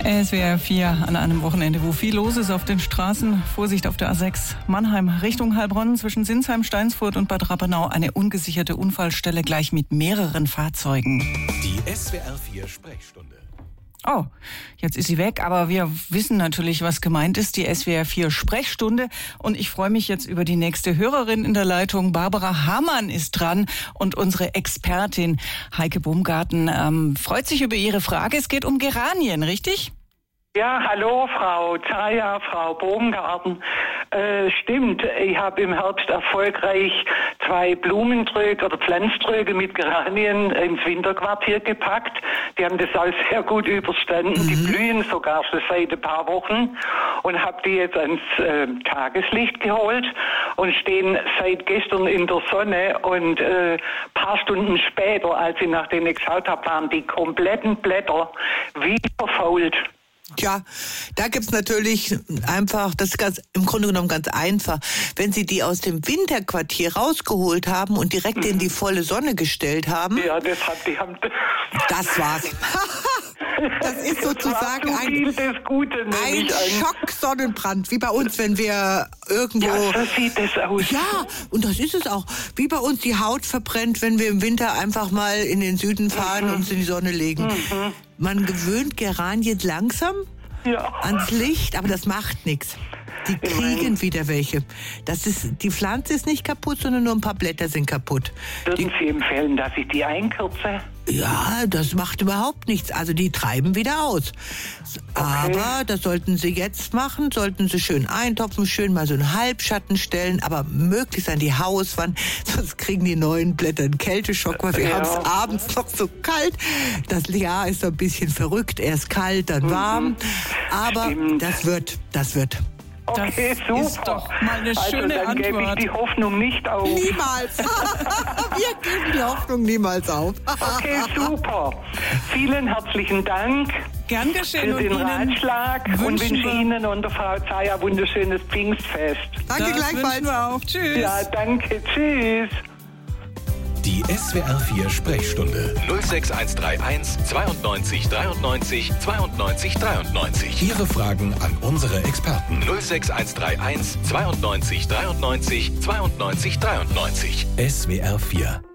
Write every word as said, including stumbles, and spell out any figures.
S W R vier an einem Wochenende, wo viel los ist auf den Straßen. Vorsicht auf der A sechs Mannheim Richtung Heilbronn zwischen Sinsheim, Steinsfurt und Bad Rappenau. Eine ungesicherte Unfallstelle gleich mit mehreren Fahrzeugen. Die S W R vier Sprechstunde. Oh, jetzt ist sie weg, aber wir wissen natürlich, was gemeint ist, die S W R vier Sprechstunde. Und ich freue mich jetzt über die nächste Hörerin in der Leitung. Barbara Hamann ist dran und unsere Expertin Heike Baumgarten ähm, freut sich über Ihre Frage. Es geht um Geranien, richtig? Ja, hallo Frau Zaya, Frau Baumgarten. Äh, stimmt, ich habe im Herbst erfolgreich zwei Blumentröge oder Pflanztröge mit Geranien ins Winterquartier gepackt. Die haben das auch sehr gut überstanden. Mhm. Die blühen sogar schon seit ein paar Wochen und habe die jetzt ans äh, Tageslicht geholt und stehen seit gestern in der Sonne und äh, paar Stunden später, als ich nach denen geschaut habe, waren die kompletten Blätter wie verfault. Tja, da gibt's natürlich einfach, das ist ganz, im Grunde genommen ganz einfach. Wenn Sie die aus dem Winterquartier rausgeholt haben und direkt mhm. in die volle Sonne gestellt haben. Ja, das hat die haben. Das war's. Das ist sozusagen das ein, das Gute, ein Schocksonnenbrand, wie bei uns, wenn wir irgendwo... Ja, so sieht es aus. Ja, und das ist es auch. Wie bei uns die Haut verbrennt, wenn wir im Winter einfach mal in den Süden fahren mhm. und uns in die Sonne legen. Mhm. Man gewöhnt Geranien langsam ja. ans Licht, aber das macht nichts. Die kriegen wieder welche. Das ist, die Pflanze ist nicht kaputt, sondern nur ein paar Blätter sind kaputt. Würden die, Sie empfehlen, dass ich die einkürze? Ja, das macht überhaupt nichts. Also die treiben wieder aus. Okay. Aber das sollten Sie jetzt machen, sollten Sie schön eintopfen, schön mal so einen Halbschatten stellen, aber möglichst an die Hauswand, sonst kriegen die neuen Blätter einen Kälteschock, weil wir ja. haben es abends noch so kalt. Das Jahr ist so ein bisschen verrückt, erst kalt, dann warm. Mhm. Aber Stimmt. das wird, das wird. Okay, das super. ist doch mal eine also schöne dann Antwort. Gebe ich die Hoffnung nicht auf. Niemals. Wir geben die Hoffnung niemals auf. Okay, super. Vielen herzlichen Dank. Gern geschehen für den und Ratschlag und wünsche Ihnen und der Frau Zaya wunderschönes Pfingstfest. Danke das gleichfalls. Wir auch. Tschüss. Ja, danke. Tschüss. Die S W R vier Sprechstunde null sechs eins drei eins zweiundneunzig dreiundneunzig zweiundneunzig dreiundneunzig. Ihre Fragen an unsere Experten null sechs eins drei eins zweiundneunzig dreiundneunzig zweiundneunzig dreiundneunzig. S W R vier